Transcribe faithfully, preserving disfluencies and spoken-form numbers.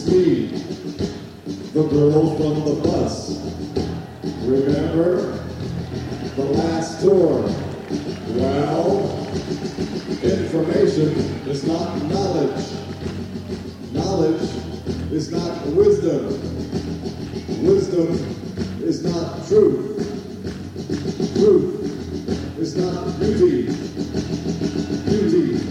me, the girl from the bus. Remember the last tour? Well, information is not knowledge. Knowledge is not wisdom. Wisdom is not truth. Truth is not beauty. Beauty